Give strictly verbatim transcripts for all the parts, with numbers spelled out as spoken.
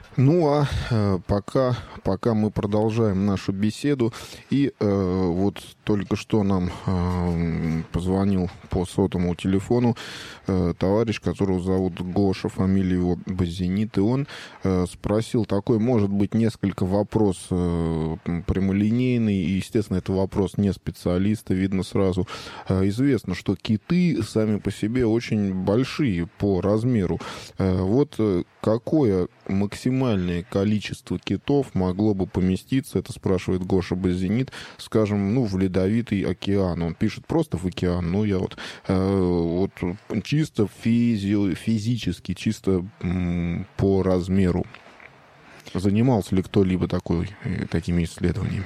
Ну а э, пока, пока мы продолжаем нашу беседу, и э, вот только что нам э, позвонил по сотовому телефону э, товарищ, которого зовут Гоша, фамилия его Базенит, и он э, спросил такой, может быть, несколько вопрос э, прямолинейный, и, естественно, это вопрос не специалиста, видно сразу. Э, известно, что киты сами по себе очень большие по размеру. Э, вот э, какое максимальное количество китов могло бы поместиться, это спрашивает Гоша Базенит, скажем, ну, в ледовитый океан. Он пишет просто в океан, ну, я вот, э, вот чисто физи- физически, чисто м, по размеру. Занимался ли кто-либо такой, такими исследованиями?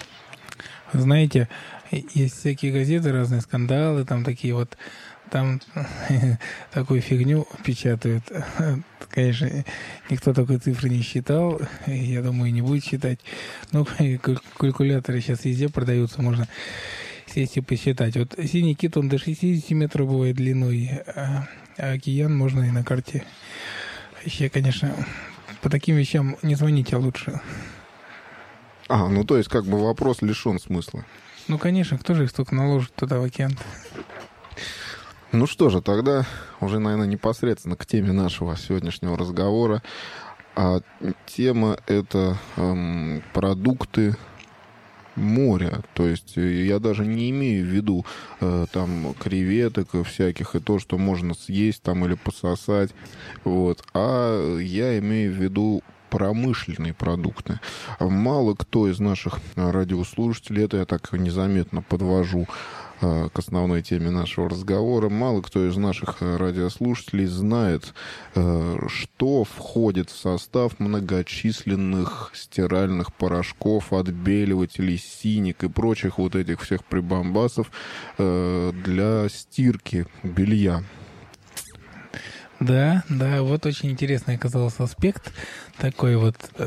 Знаете, есть всякие газеты, разные скандалы, там такие вот, там такую фигню печатают. Конечно, никто такой цифры не считал, я думаю, и не будет считать. Но калькуляторы сейчас везде продаются, можно сесть и посчитать. Вот синий кит, он до шестьдесят метров бывает длиной, а океан можно и на карте. Вообще, конечно, по таким вещам не звоните лучше. А, ну то есть как бы вопрос лишен смысла. Ну, конечно, кто же их столько наложит туда в океан? Ну что же, тогда уже, наверное, непосредственно к теме нашего сегодняшнего разговора. А тема — это эм, продукты моря. То есть я даже не имею в виду э, там креветок всяких и то, что можно съесть там или пососать. Вот. А я имею в виду промышленные продукты. Мало кто из наших радиослушателей, это я так незаметно подвожу к основной теме нашего разговора, мало кто из наших радиослушателей знает, что входит в состав многочисленных стиральных порошков, отбеливателей, синик и прочих вот этих всех прибамбасов для стирки белья. Да, да, вот очень интересный оказался аспект такой вот э,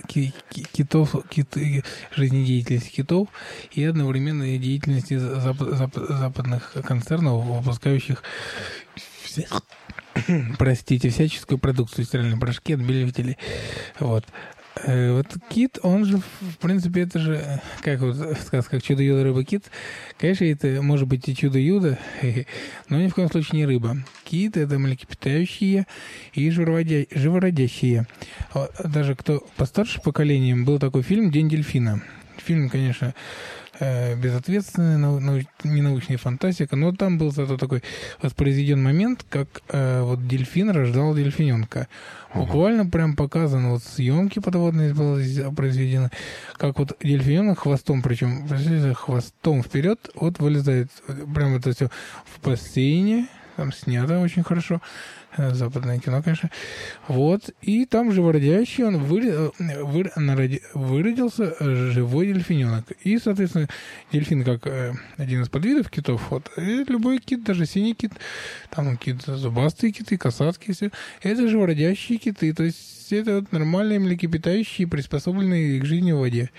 китов, кит, жизнедеятельности китов и одновременно деятельности зап, зап, западных концернов, выпускающих вся, простите, всяческую продукцию, стиральные порошки, отбеливатели. Вот. Вот кит, он же, в принципе, это же, как вот сказка, как чудо-юдо, рыба-кит. Конечно, это может быть и чудо-юдо, но ни в коем случае не рыба. Кит — это млекопитающие и живородящие. Даже кто постарше поколением, был такой фильм «День дельфина». Фильм, конечно, безответственная, не научная фантастика, но там был зато такой воспроизведен момент, как э, вот дельфин рождал дельфиненка. Буквально прям показано, вот съемки подводные были произведены, как вот дельфиненок хвостом, причем хвостом вперед, вот вылезает, прям это все в бассейне, там снято очень хорошо, западное кино, конечно. Вот, и там живородящий, он вы, вы, народи, выродился живой дельфиненок. И, соответственно, дельфин как э, один из подвидов китов, вот, и любой кит, даже синий кит, там кит, зубастые киты, касатки, все, это живородящие киты, то есть это вот нормальные млекопитающие, приспособленные к жизни в воде.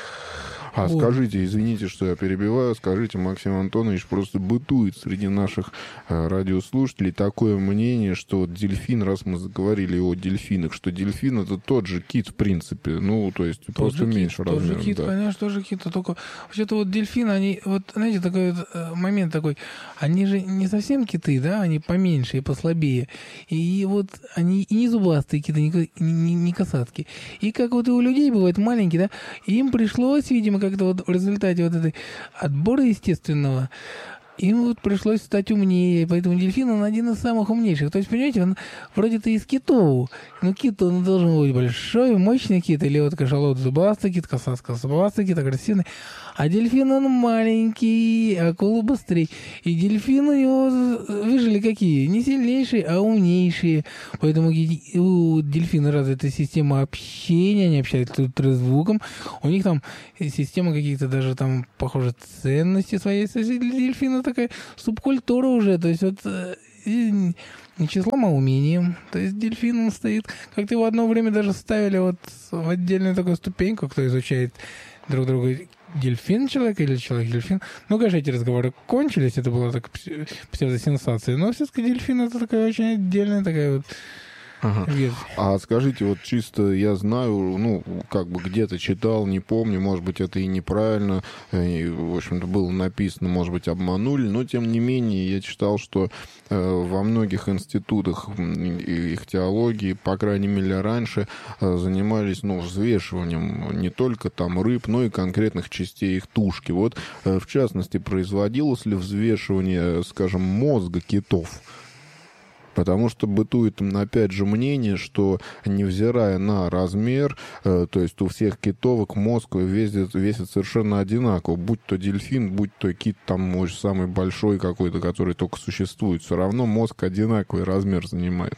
А вот. Скажите, извините, что я перебиваю, скажите, Максим Антонович, просто бытует среди наших э, радиослушателей такое мнение, что вот дельфин, раз мы заговорили о дельфинах, что дельфин — это тот же кит, в принципе, ну, то есть тот просто меньше кит, размером. Тот же кит, да. Конечно, тоже кит, а только вообще-то вот дельфины, они, вот, знаете, такой вот, э, момент такой, они же не совсем киты, да, они поменьше и послабее, и вот они и не зубастые киты, не, не, не касатки, и как вот и у людей бывает маленькие, да, им пришлось, видимо, как-то вот в результате вот этой отбора естественного им вот пришлось стать умнее, поэтому дельфин, он один из самых умнейших. То есть, понимаете, он вроде-то из китов, но кит, он должен быть большой, мощный кит, или вот кашалот зубастый кит, касатка зубастый кит, агрессивный. А дельфин, он маленький, акула быстрее. И дельфины у него выжили какие? Не сильнейшие, а умнейшие. Поэтому у дельфина развита система общения, они общаются тут звуком. У них там система каких-то даже там, похоже, ценностей своей. Дельфина такая субкультура уже, то есть вот не числом, а умением. То есть дельфин, он стоит, как-то его одно время даже ставили вот в отдельную такую ступеньку, кто изучает друг друга. Дельфин человек или человек-дельфин. Ну, конечно, эти разговоры кончились, это была такая псевдосенсация, но все-таки дельфин — это такая очень отдельная такая вот Ага. А скажите, вот чисто я знаю, ну, как бы где-то читал, не помню, может быть, это и неправильно, и, в общем-то, было написано, может быть, обманули, но, тем не менее, я читал, что э, во многих институтах ихтиологии, по крайней мере, раньше э, занимались, ну, взвешиванием не только там рыб, но и конкретных частей их тушки. Вот, э, в частности, производилось ли взвешивание, скажем, мозга китов? Потому что бытует, опять же, мнение, что, невзирая на размер, э, то есть у всех китовок мозг весит, весит совершенно одинаково. Будь то дельфин, будь то кит, там, может, самый большой какой-то, который только существует. Все равно мозг одинаковый размер занимает.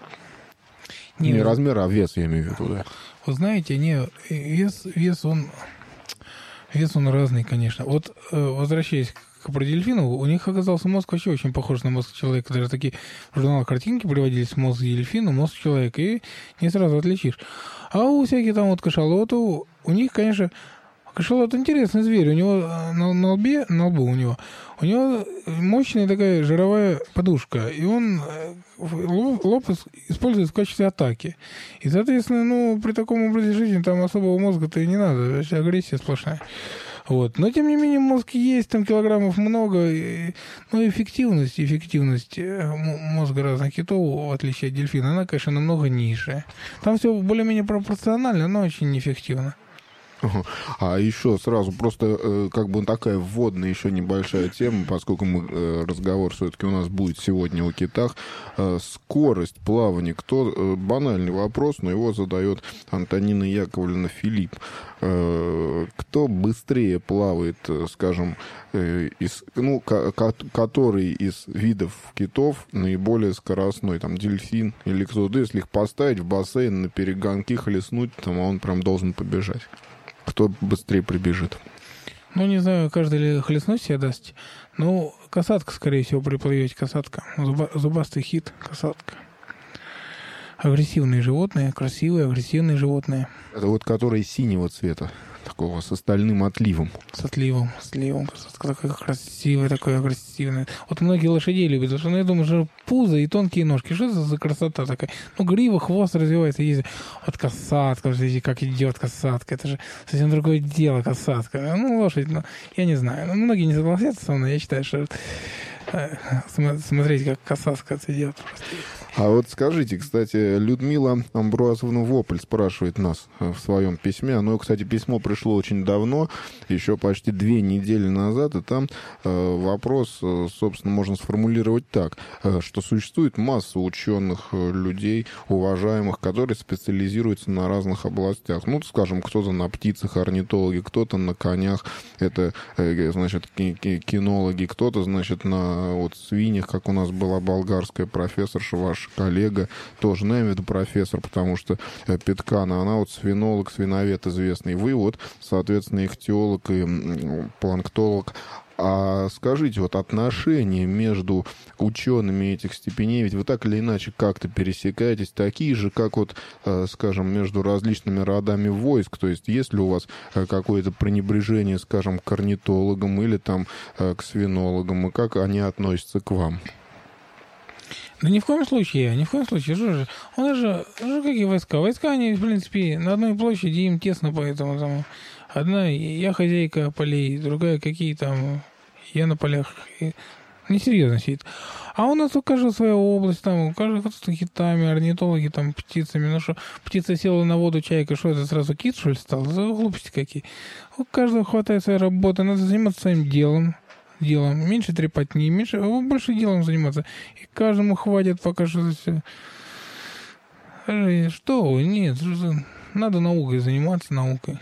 Не, не размер, а вес, я имею в виду, да. Вы знаете, не, вес, вес, он, вес он разный, конечно. Вот, возвращаясь про дельфинов, у них оказался мозг вообще очень похож на мозг человека. Даже такие в журналах картинки приводились: мозг дельфина, мозг человека, и не сразу отличишь. А у всяких там вот кашалотов, у них, конечно, кашалот интересный зверь. У него на, на лбе, на лбу у него, у него мощная такая жировая подушка, и он лоб, лоб использует в качестве атаки. И, соответственно, ну, при таком образе жизни там особого мозга-то и не надо, вообще агрессия сплошная. Вот. Но, тем не менее, мозг есть, там килограммов много, и, но эффективность, эффективность мозга разных китов, в отличие от дельфина, она, конечно, намного ниже. Там все более-менее пропорционально, но очень неэффективно. А еще сразу просто э, как бы такая вводная еще небольшая тема, поскольку мы, э, разговор все-таки у нас будет сегодня о китах. Э, скорость плавания. Кто, э, банальный вопрос, но его задает Антонина Яковлевна Филипп. Э, кто быстрее плавает, э, скажем, э, из, ну, ко- ко- который из видов китов наиболее скоростной? Там дельфин или кто-то, если их поставить в бассейн на перегонки, хлестнуть, там он прям должен побежать. Кто быстрее прибежит? Ну, не знаю, каждый ли хлестнуть себе даст. Ну, касатка, скорее всего, приплывет. Касатка. Зуба, зубастый хит, касатка. Агрессивные животные, красивые, агрессивные животные. Это вот которые синего цвета, такого с остальным отливом. С отливом, с отливом. Касатка такая красивая, такая агрессивная. Вот многие лошадей любят, потому что, ну, я думаю, что пузо и тонкие ножки. Что это за красота такая? Ну, грива, хвост развивается. Есть вот касатка, смотрите, как идет касатка. Это же совсем другое дело, касатка. Ну, лошадь, ну, я не знаю. Ну, многие не согласятся со мной. Я считаю, что э, смотреть, как касатка идет, просто... А вот скажите, кстати, Людмила Амбруазовна Вопль спрашивает нас в своем письме. Оно, кстати, письмо пришло очень давно, еще почти две недели назад, и там э, вопрос, э, собственно, можно сформулировать так, э, что существует масса ученых, э, людей, уважаемых, которые специализируются на разных областях. Ну, скажем, кто-то на птицах, орнитологи, кто-то на конях, это, э, значит, кинологи, кто-то, значит, на вот свиньях, как у нас была болгарская профессорша, ваш коллега, тоже, ну, я имею в виду профессор, потому что э, Петкана, она вот свинолог, свиновед известный. Вы вот, соответственно, ихтиолог и м, планктолог. А скажите, вот отношения между учеными этих степеней, ведь вы так или иначе как-то пересекаетесь, такие же, как вот, э, скажем, между различными родами войск, то есть есть ли у вас э, какое-то пренебрежение, скажем, к орнитологам или там э, к свинологам, и как они относятся к вам? Да ни в коем случае, ни в коем случае. Что же? У нас же, ну, какие войска? Войска, они, в принципе, на одной площади, им тесно, поэтому там одна я хозяйка полей, другая какие там, я на полях. Несерьезно сидит. А у нас у каждого своя область, там, у каждого кто-то китами, орнитологи, там, птицами. Ну что, птица села на воду, чайка, что это, сразу кит, что ли, стал? За глупости какие. У каждого хватает своей работы, надо заниматься своим делом. делом. Меньше трепотни, меньше, больше делом заниматься. И каждому хватит пока что все. Что? Нет, надо наукой заниматься, наукой.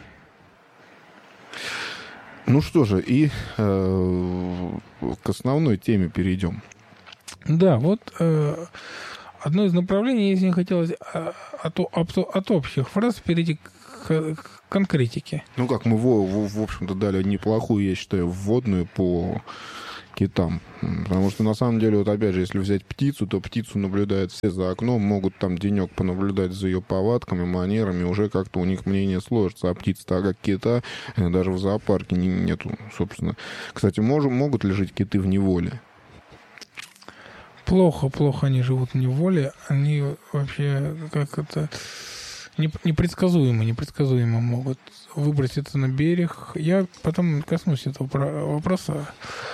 Ну что же, и э, к основной теме перейдем. Да, вот э, одно из направлений, если не хотелось от, от, от общих фраз перейти к конкретике. Ну как, мы, в, в, в общем-то, дали неплохую, я считаю, вводную по китам. Потому что, на самом деле, вот опять же, если взять птицу, то птицу наблюдают все за окном, могут там денек понаблюдать за ее повадками, манерами, уже как-то у них мнение сложится. А птица-то, а как кита, даже в зоопарке не, нету, собственно. Кстати, мож, могут ли жить киты в неволе? плохо, плохо они живут в неволе. Они вообще как это непредсказуемо, непредсказуемо могут выброситься на берег. Я потом коснусь этого вопроса.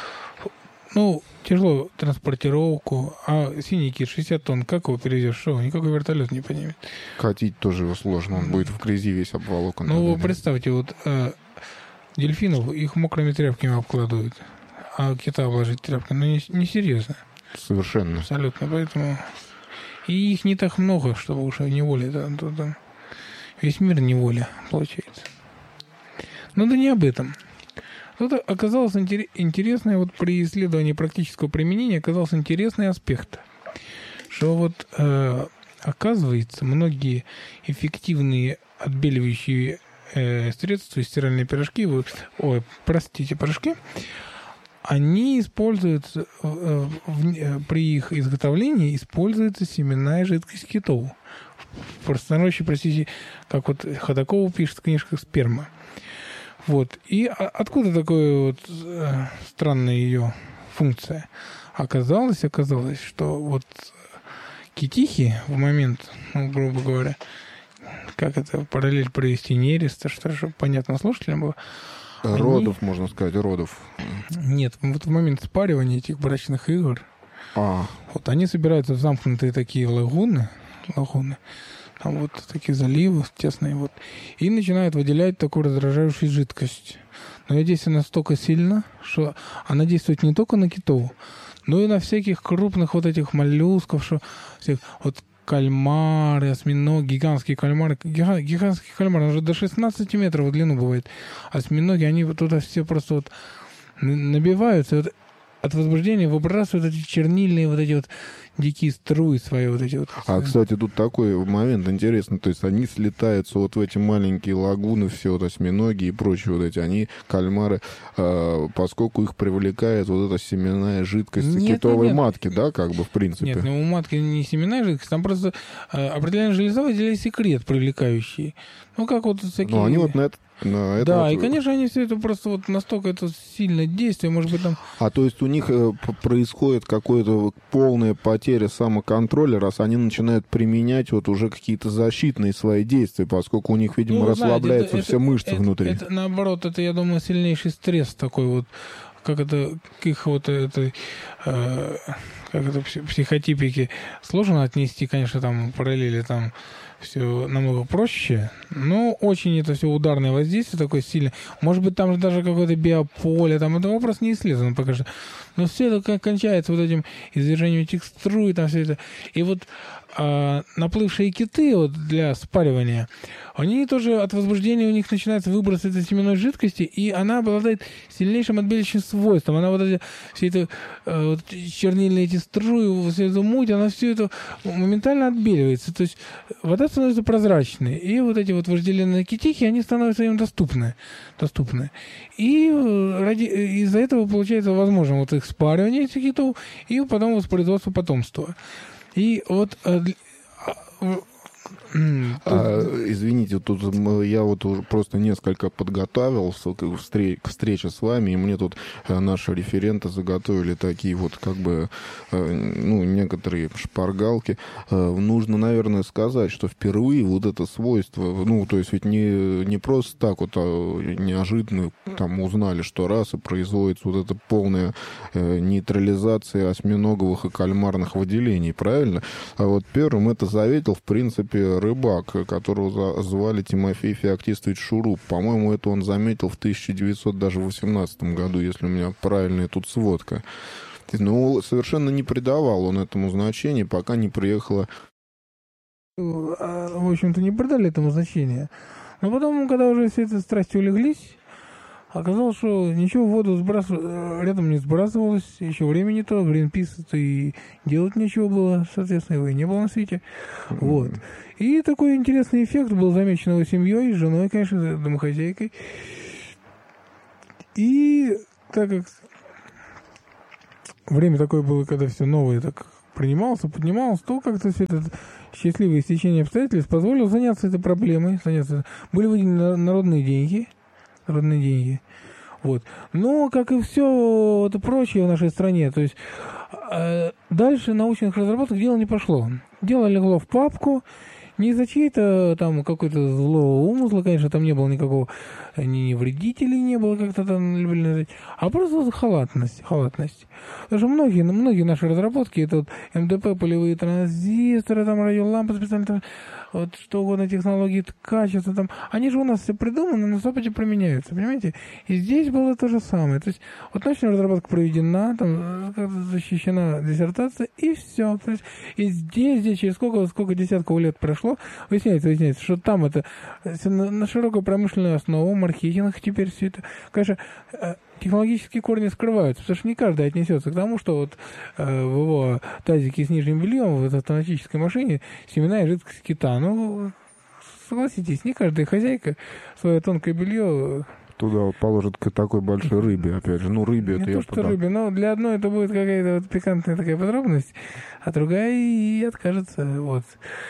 Ну, тяжело транспортировку, а синий кит шестьдесят тонн, как его перевезешь? Что, никакой вертолет не поднимет. Катить тоже его сложно, он будет в грязи весь обволокан. Ну, вы представьте, вот э, дельфинов, их мокрыми тряпками обкладывают, а кита обложить тряпкой, ну, не, не серьезно. Совершенно. Абсолютно, поэтому... И их не так много, чтобы уж неволя, да, да, да. Весь мир неволя, получается. Но да не об этом. Тут оказалось интересное, вот при исследовании практического применения оказался интересный аспект, что вот э, оказывается многие эффективные отбеливающие э, средства, стиральные пирожки, вот, ой, простите, порошки, они используются, э, в, при их изготовлении используется семенная жидкость китов. В простонародье, простите, как вот Ходакова пишет в книжках «Сперма». Вот. И откуда такая вот э, странная ее функция? Оказалось, оказалось, что вот китихи в момент, ну, грубо говоря, как это, параллель провести нереста, что же понятно слушателям было. Родов, они... можно сказать, родов. Нет, вот в момент спаривания этих брачных игр, а. вот они собираются в замкнутые такие лагуны, лагуны, там вот такие заливы тесные, вот, и начинают выделять такую раздражающую жидкость. Но ее действие настолько сильно, что она действует не только на китов, но и на всяких крупных вот этих моллюсков, что всех, вот кальмары, осьминоги, гигантские кальмары, гига, гигантские кальмары, уже до шестнадцати метров в длину бывает. Осьминоги, они вот туда все просто вот набиваются, вот от возбуждения выбрасывают эти чернильные вот эти вот дикие струи свои вот эти вот. А, кстати, тут такой момент интересный, то есть они слетаются вот в эти маленькие лагуны, все вот осьминоги и прочие вот эти, они, кальмары, э, поскольку их привлекает вот эта семенная жидкость нет, китовой нет, матки, нет. Да, как бы в принципе. Нет, ну у матки не семенная жидкость, там просто э, определенная железа выделяет секрет привлекающий. Ну, как вот всякие... Ну, они вот на это На это да, вот... и, конечно, они все это просто вот настолько это сильное действие, может быть, там... А то есть у них э, происходит какое-то полная потеря самоконтроля, раз они начинают применять вот уже какие-то защитные свои действия, поскольку у них, видимо, ну, расслабляются знаете, это, все это, мышцы это, внутри. Это, это, наоборот, это, я думаю, сильнейший стресс такой вот, как это, к их вот этой... Э, как это, психотипике сложно отнести, конечно, там параллели там все намного проще, но очень это все ударное воздействие такое сильное. Может быть, там же даже какое-то биополе, там это вопрос не исследован пока что. Но все это кончается вот этим извержением этих струй, там все это. И вот а, наплывшие киты вот для спаривания, они тоже от возбуждения у них начинается выброс этой семенной жидкости, и она обладает сильнейшим отбеливающим свойством. Она вот эти, все это а, вот, чернильные эти струи, все эту муть, она все это моментально отбеливается. То есть вода становится прозрачной, и вот эти вот вожделенные китихи, они становятся им доступны. доступны. И ради, из-за этого получается возможно вот их спаривание этих китов, и потом воспроизводство потомства. И вот... А, извините, тут я вот уже просто несколько подготовился к, встреч, к встрече с вами, и мне тут наши референты заготовили такие вот как бы, ну, некоторые шпаргалки. Нужно, наверное, сказать, что впервые вот это свойство, ну, то есть ведь не, не просто так вот, а неожиданно там узнали, что раз и производится вот эта полная нейтрализация осьминоговых и кальмарных выделений, правильно? А вот первым это заметил, в принципе, рыбак, которого звали Тимофей Феоктистович Шуруп. По-моему, это он заметил в тысяча девятьсот восемнадцатом году, если у меня правильная тут сводка. Но совершенно не придавал он этому значения, пока не приехала... В общем-то, не придали этому значения. Но потом, когда уже все эти страсти улеглись, оказалось, что ничего в воду сбрас... рядом не сбрасывалось, еще времени то, Гринпис-то и делать нечего было, соответственно, его и не было на свете. Mm-hmm. Вот. И такой интересный эффект был замечен его семьей, женой, конечно, домохозяйкой. И так как время такое было, когда все новое так принималось, поднималось, то как-то все это счастливое стечение обстоятельств позволило заняться этой проблемой. Заняться... Были выделены народные деньги, народные деньги. Вот. Но, как и все это прочее в нашей стране, то есть Дальше научных разработок дело не пошло. Дело легло в папку. Не из-за чьей-то там какой-то злого умысла, конечно, там не было никакого, ни вредителей не было, как-то там любили называть, а просто халатность, халатность. Потому что многие, многие наши разработки, это вот эм дэ пэ, полевые транзисторы, там радиолампы специально, там, вот что угодно, технологии качества, там, они же у нас все придуманы, на Западе применяются, понимаете? И здесь было то же самое. То есть вот научная разработка проведена, там защищена диссертация, и все. То есть, и здесь, здесь через сколько, сколько десятков лет прошло, выясняется, выясняется, что там это на, на широкую промышленную основу, маркетинг теперь все это, конечно, технологические корни скрываются, потому что не каждый отнесется к тому, что вот э, в его тазике с нижним бельем в автоматической машине семена и жидкость кита. Ну, согласитесь, не каждая хозяйка свое тонкое белье туда вот положит к такой большой рыбе, опять же. Ну, рыбе не это то, я что подам. рыбе, но для одной это будет какая-то вот пикантная такая подробность, а другая и откажется, вот.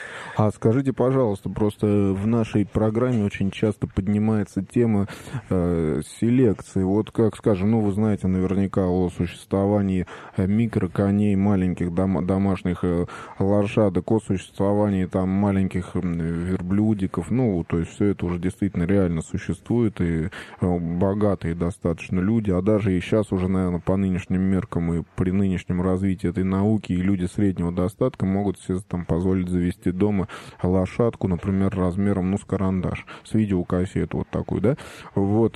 А скажите, пожалуйста, просто в нашей программе очень часто поднимается тема э, селекции. Вот как, скажем, ну, вы знаете наверняка о существовании микроконей, маленьких дом, домашних э, лошадок, о существовании там маленьких э, верблюдиков. Ну, то есть все это уже действительно реально существует, и э, богатые достаточно люди, а даже и сейчас уже, наверное, по нынешним меркам и при нынешнем развитии этой науки и люди среднего достатка могут себе там позволить завести дома лошадку, например, размером, ну, с карандаш, с видеокассету вот такую, да? Вот,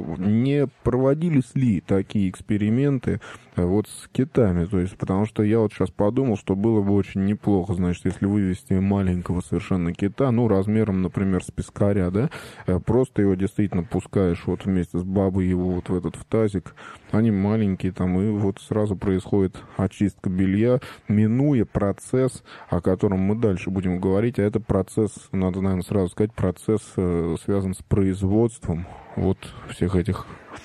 не проводились ли такие эксперименты вот с китами? То есть, потому что я вот сейчас подумал, что было бы очень неплохо, значит, если вывести маленького совершенно кита, ну, размером, например, с пескаря, да? Просто его действительно пускаешь вот вместе с бабой его вот в этот в тазик, они маленькие там, и вот сразу происходит очистка белья, минуя процесс, о котором мы дальше будем говорить, а это процесс, надо, наверное, сразу сказать, процесс э, связан с производством вот всех этих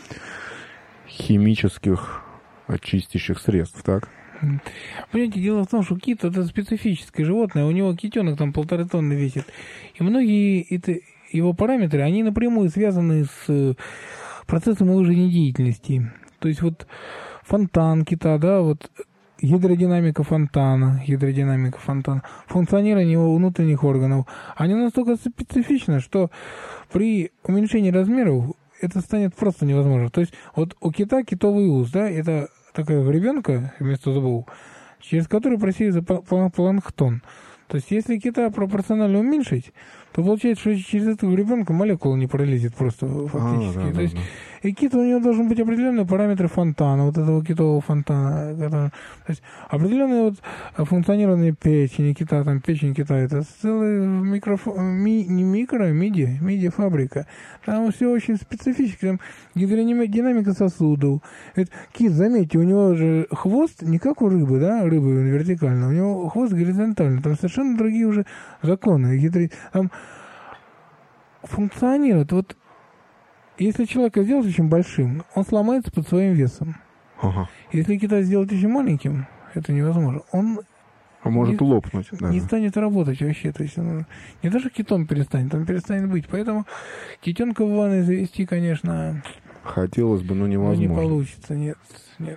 химических очистящих средств, так? Понимаете, дело в том, что кит — это специфическое животное, у него китенок там полторы тонны весит, и многие это, его параметры, они напрямую связаны с процессом его жизнедеятельности. То есть вот фонтан кита, да, вот гидродинамика фонтана, гидродинамика фонтана, функционирование его внутренних органов, они настолько специфичны, что при уменьшении размеров это станет просто невозможно. То есть вот у кита китовый ус, да, это такая гребенка вместо зубов, через которую просеивается планктон. То есть если кита пропорционально уменьшить, то получается, что через эту гребенку молекула не пролезет просто фактически. А, да, то да, есть, да. И кит, у него должен быть определенные параметры фонтана, вот этого китового фонтана. Который, то есть определенное вот функционирование печени кита, там печень кита, это целая микро, ми, не микро, а миди, миди-фабрика. Там все очень специфически, там гидродинамика сосудов. Ведь кит, заметьте, у него же хвост не как у рыбы, да, рыбы вертикально, у него хвост горизонтальный, там совершенно другие уже законы. Гидри... Там функционирует. Вот если человека сделать очень большим, он сломается под своим весом. Ага. Если кита сделать очень маленьким, это невозможно. Он а может не, лопнуть. Да. Не станет работать вообще. То есть он не даже китом перестанет, он перестанет быть. Поэтому китенка в ванной завести, конечно... Хотелось бы, но невозможно. Но не получится, нет, нет.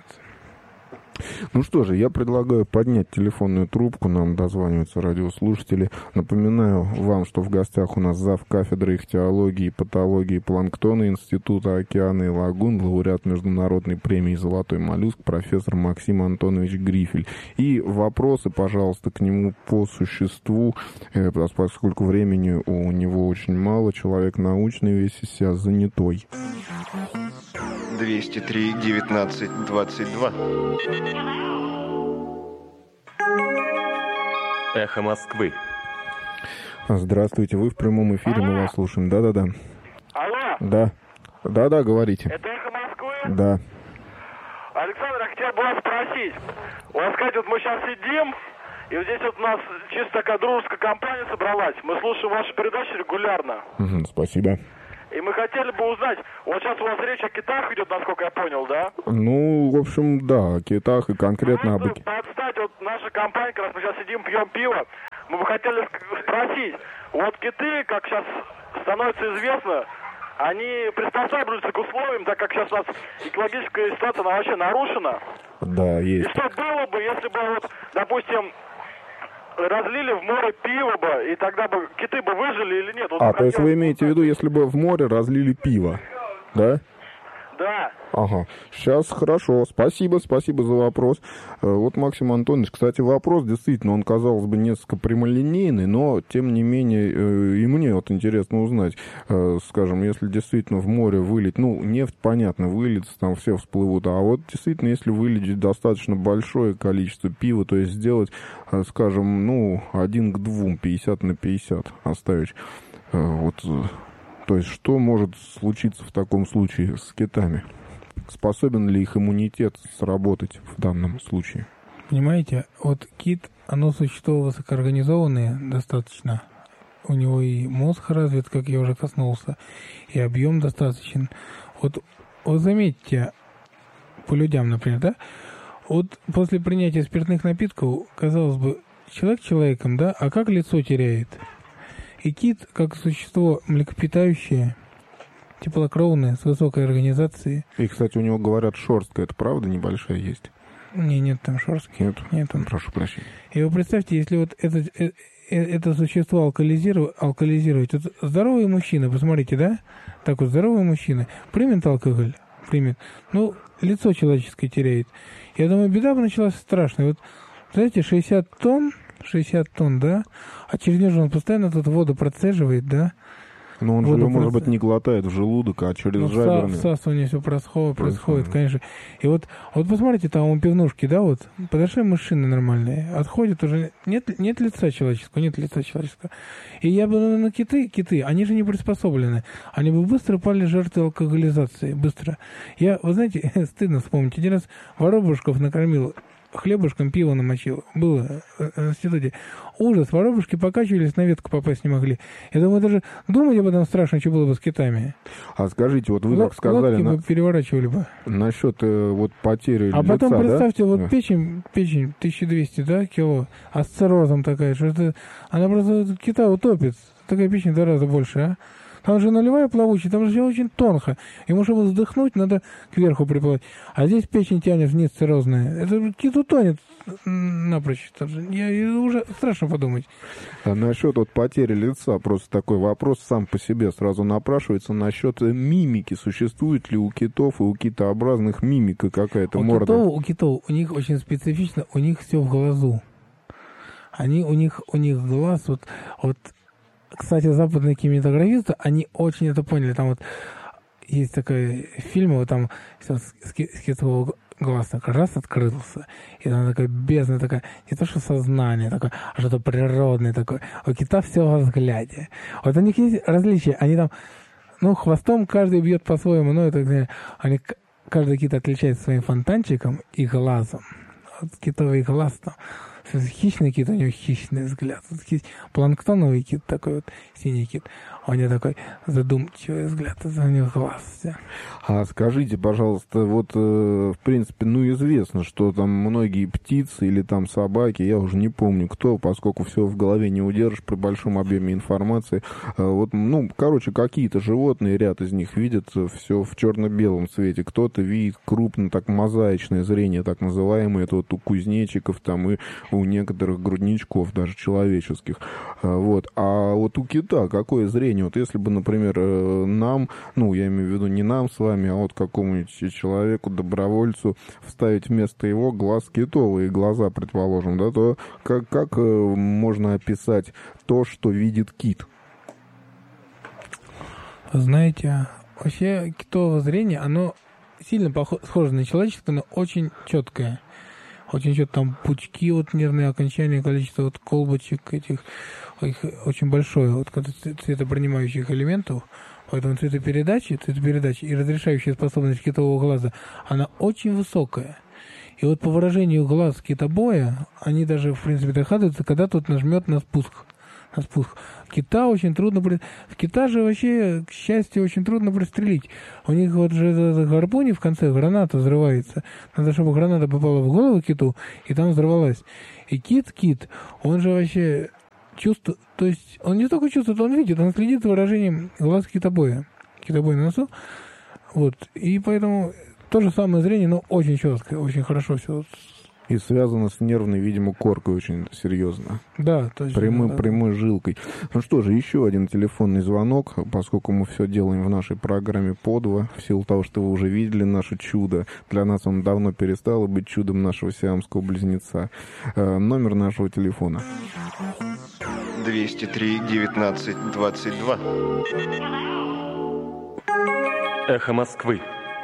Ну что же, я предлагаю поднять телефонную трубку, нам дозваниваются радиослушатели. Напоминаю вам, что в гостях у нас зав. Кафедры ихтиологии и патологии планктона Института океана и лагун, лауреат международной премии «Золотой моллюск» профессор Максим Антонович Грифель. И вопросы, пожалуйста, к нему по существу, поскольку времени у него очень мало, человек научный, весь из себя занятой. двести три девятнадцать двадцать два. Эхо Москвы. Здравствуйте, вы в прямом эфире, мы вас слушаем. Да-да-да. Алло? Да. Да-да, говорите. Это Эхо Москвы? Да. Александр, я хотел бы вас спросить. У вас, сказать, вот мы сейчас сидим, и вот здесь вот у нас чисто такая дружеская компания собралась. Мы слушаем ваши передачи регулярно. Угу, спасибо. И мы хотели бы узнать, вот сейчас у вас речь о китах идет, насколько я понял, да? Ну, в общем, да, о китах и конкретно об... Кстати, вот наша компания, как раз мы сейчас сидим, пьем пиво, мы бы хотели спросить, вот киты, как сейчас становится известно, они приспосабливаются к условиям, так как сейчас у нас экологическая ситуация, она вообще нарушена. Да, есть. И что было бы, если бы, вот, допустим, разлили в море пиво бы, и тогда бы киты бы выжили или нет? Вот А, то есть вы имеете в виду, узнать. если бы в море разлили пиво, да? Да. Ага, сейчас хорошо. Спасибо, спасибо за вопрос. Э, Вот Максим Антонович, кстати, вопрос действительно, он, казалось бы, несколько прямолинейный, но, тем не менее, э, и мне вот интересно узнать, э, скажем, если действительно в море вылить, ну, нефть, понятно, выльется, там все всплывут, а вот действительно, если вылить достаточно большое количество пива, то есть сделать, э, скажем, ну, один к двум, пятьдесят на пятьдесят оставить, э, вот... То есть, что может случиться в таком случае с китами? Способен ли их иммунитет сработать в данном случае? Понимаете, вот кит, оно существо высокоорганизованное достаточно. У него и мозг развит, как я уже коснулся, и объем достаточен. Вот, вот заметьте, по людям, например, да? Вот после принятия спиртных напитков, казалось бы, человек человеком, да? А как лицо теряет? И кит, как существо млекопитающее, теплокровное, с высокой организацией. И, кстати, у него, говорят, шерстка, это правда небольшая есть? Не, нет там шерстки. Нет? Нет там. Прошу прощения. И вы представьте, если вот это, это, это существо алкализировать, алкализировать, вот здоровый мужчина, посмотрите, да? Так вот, здоровый мужчина примет алкоголь, примет, ну, лицо человеческое теряет. Я думаю, беда бы началась страшная. Вот, знаете, шестьдесят тонн, шестьдесят тонн, да? А через него же он постоянно тут воду процеживает, да? Но он же, Воду ее, может проц- быть, не глотает в желудок, а через Ну, жаберный. вса- всасывание все происходит, Происходит. происходит, конечно. И вот, вот посмотрите, там у пивнушки, да, вот, подошли мужчины нормальные, отходят уже, нет, нет лица человеческого, нет лица человеческого. И я бы, ну, на киты, киты, они же не приспособлены, они бы быстро пали жертвой алкоголизации, быстро. Я, вы знаете, стыдно вспомнить, один раз воробушков накормил, хлебушком пиво намочил. Было в институте. Ужас. Воробушки покачивались, на ветку попасть не могли. Я думаю, даже думать об этом страшно, что было бы с китами. А скажите, вот вы Л- как сказали лодки на- бы переворачивали бы. насчет э, вот потери А лица, потом да? представьте, вот Да. печень, печень тысяча двести, да, кило, а с циррозом такая, что это, она просто кита утопит. Такая печень в два раза больше, а? Там же нулевая плавучая, там же все очень тонко. Ему, чтобы вздохнуть, надо кверху приплывать. А здесь печень тянет вниз циррозная. Это кит утонет напрочь. Это же- Я, я уже страшно подумать. А насчет вот потери лица, просто такой вопрос сам по себе сразу напрашивается насчет мимики. Существует ли у китов и у китообразных мимика какая-то У морда? китов, у китов, у них очень специфично, у них все в глазу. Они, у них, у них глаз, вот, вот, кстати, западные кинематографисты, они очень это поняли. Там вот есть такой фильм, вот там сейчас с ки- с китового глаз так раз открылся, и там такая бездна, такая, не то что сознание такое, а что-то природное такое. У кита все во взгляде. Вот у них есть различия. Они там, ну, хвостом каждый бьет по-своему, ну, это, где они, к- каждый кит отличается своим фонтанчиком и глазом. Вот китовый глаз там. Хищный кит, у него хищный взгляд. Вот хищ- Планктоновый кит такой вот, синий кит. У него такой задумчивый взгляд, это у него глаз. Все. А скажите, пожалуйста, вот, э, в принципе, ну, известно, что там многие птицы или там собаки, я уже не помню кто, поскольку все в голове не удержишь при большом объеме информации. Э, вот, ну, короче, какие-то животные, ряд из них видят все в черно-белом цвете. Кто-то видит крупно, так, мозаичное зрение, так называемое, это вот у кузнечиков там и у некоторых грудничков, даже человеческих. Э, вот. А вот у кита какое зрение? Вот если бы, например, э, нам, ну, я имею в виду не нам с вами, а вот какому-нибудь человеку, добровольцу, вставить вместо его глаз китовые глаза, предположим, да, то как, как э, можно описать то, что видит кит? Знаете, вообще китовое зрение, оно сильно похо- схоже на человеческое, но очень четкое. Очень четко там пучки, вот нервные окончания, количество вот колбочек этих, их очень большое, вот цветопринимающих элементов. Поэтому цветопередача, цветопередача и разрешающая способность китового глаза, она очень высокая. И вот по выражению глаз китобоя, они даже, в принципе, догадываются, когда тот нажмет на спуск. На спуск. Кита очень трудно... при- В кита же вообще, к счастью, очень трудно пристрелить. У них вот же в гарпуне в конце граната взрывается. Надо, чтобы граната попала в голову киту, и там взорвалась. И кит-кит, он же вообще чувствует... То есть он не только чувствует, он видит, он следит за выражением глаз китобоя. Китобой на носу. Вот. И поэтому То же самое зрение, но очень четкое, очень хорошо все. И связано с нервной, видимо, коркой очень серьезно. Да, точно. Прямой, да. прямой жилкой. Ну что же, еще один телефонный звонок, поскольку мы все делаем в нашей программе по два, в силу того, что вы уже видели наше чудо. Для нас он давно перестал быть чудом нашего сиамского близнеца. Э, номер нашего телефона. двести три девятнадцать двадцать два. Эхо Москвы.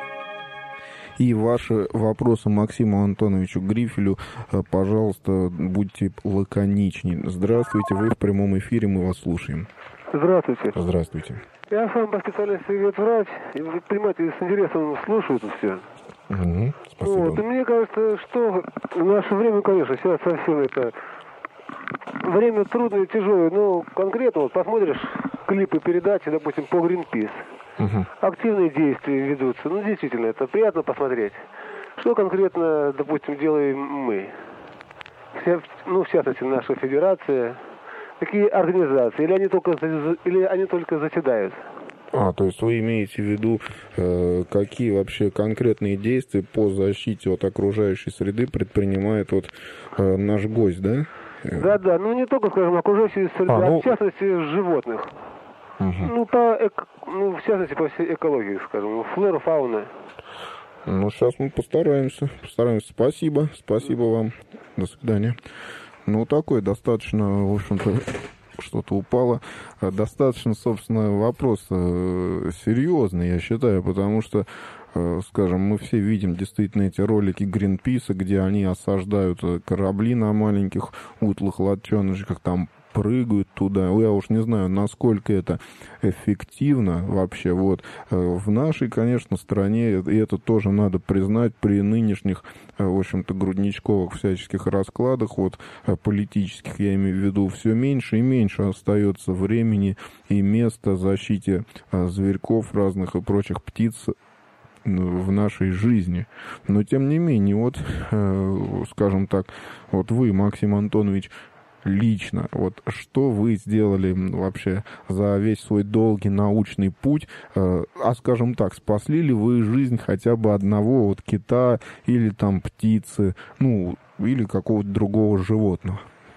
И ваши вопросы Максиму Антоновичу Грифелю, пожалуйста, будьте лаконичнее. Здравствуйте, вы в прямом эфире, мы вас слушаем. Здравствуйте. Здравствуйте. Я сам по специальности ветврач, и предприниматели с интересом слушают все. Угу, спасибо. Вот, и мне кажется, что в наше время, конечно, сейчас совсем это время трудное и тяжелое, но конкретно вот посмотришь клипы, передачи, допустим, по Greenpeace. Угу. Активные действия ведутся. Ну, действительно, это приятно посмотреть. Что конкретно, допустим, делаем мы? Вся, ну, в частности, наша федерация. Какие организации? Или они только, или они только заседают? А, то есть вы имеете в виду, э, какие вообще конкретные действия по защите от окружающей среды предпринимает вот э, наш гость, да? Да-да, ну не только, скажем, окружающей среды, а, ну... а в частности животных. Угу. Ну, по эк... ну, в частности, по всей экологии, скажем, флора, фауна. Ну, сейчас мы постараемся. Постараемся. Спасибо. Спасибо вам. До свидания. Ну, такой достаточно, в общем-то, что-то упало. Достаточно, собственно, вопрос серьезный, я считаю, потому что, скажем, мы все видим действительно эти ролики Гринписа, где они осаждают корабли на маленьких утлых лодчоночках, там прыгают туда. Я уж не знаю, насколько это эффективно вообще. Вот. В нашей, конечно, стране, и это тоже надо признать, при нынешних, в общем-то, грудничковых всяческих раскладах, вот, политических, я имею в виду, все меньше и меньше остается времени и места защите зверьков разных и прочих птиц в нашей жизни. Но, тем не менее, вот, скажем так, вот вы, Максим Антонович, лично, вот что вы сделали вообще за весь свой долгий научный путь, э, а скажем так, спасли ли вы жизнь хотя бы одного вот кита или там птицы, ну, или какого-то другого животного?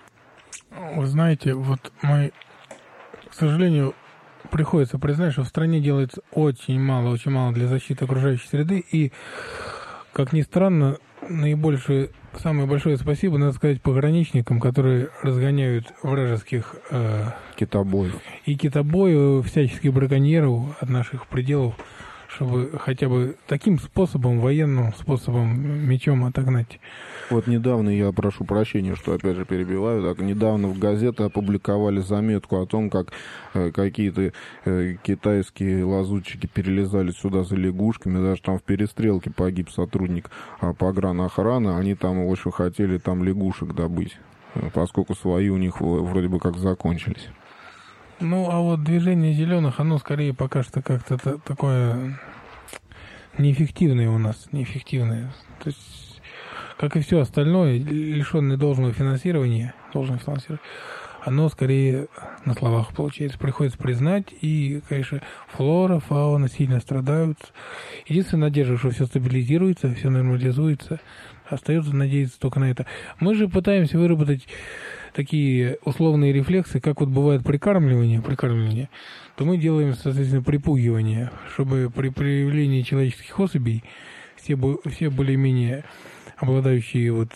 Вы знаете, вот мы, к сожалению, приходится признать, что в стране делается очень мало, очень мало для защиты окружающей среды, и, как ни странно, наибольшее, самое большое спасибо, надо сказать, пограничникам, которые разгоняют вражеских э, китобоев и китобоев, всяческих браконьеров от наших пределов, чтобы хотя бы таким способом, военным способом, мечом отогнать. Вот недавно, я прошу прощения, что опять же перебиваю, так недавно в газеты опубликовали заметку о том, как э, какие-то э, китайские лазутчики перелезали сюда за лягушками, даже там в перестрелке погиб сотрудник э, погранохраны, они там, в общем, хотели там лягушек добыть, э, поскольку свои у них вроде бы как закончились. Ну, а вот движение зеленых, оно скорее пока что как-то такое неэффективное у нас, неэффективное. То есть, как и все остальное, лишенное должного финансирования, должного финансирования, оно скорее на словах получается. Приходится признать, и, конечно, флора, фауна сильно страдают. Единственная надежда, что все стабилизируется, все нормализуется. Остается надеяться только на это. Мы же пытаемся выработать такие условные рефлексы, как вот бывает прикармливание, прикармливание, то мы делаем, соответственно, припугивание, чтобы при проявлении человеческих особей все, все более-менее обладающие вот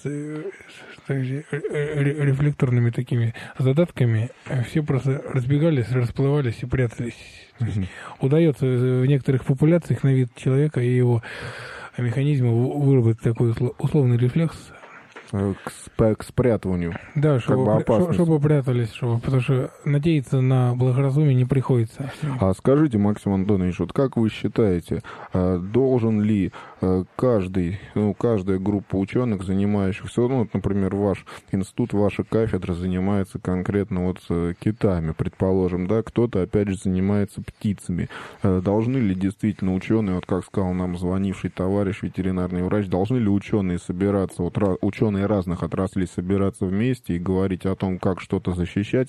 рефлекторными такими задатками, все просто разбегались, расплывались и прятались. Mm-hmm. Удается в некоторых популяциях на вид человека и его механизма выработать такой условный рефлекс. К, сп- к спрятыванию. Да, чтобы, как бы чтобы прятались, чтобы, потому что надеяться на благоразумие не приходится. А скажите, Максим Антонович, вот как вы считаете, должен ли каждый, ну, каждая группа ученых, занимающихся, ну, вот, например, ваш институт, ваша кафедра занимается конкретно вот китами, предположим, да, кто-то, опять же, занимается птицами. Должны ли действительно ученые, вот как сказал нам звонивший товарищ, ветеринарный врач, должны ли ученые собираться, вот ученые разных отраслей собираться вместе и говорить о том, как что-то защищать,